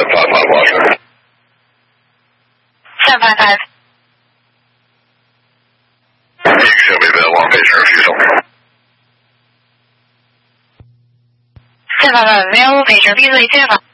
755. Big Chevy Bell, long base refusal. 755 available, major relay 755.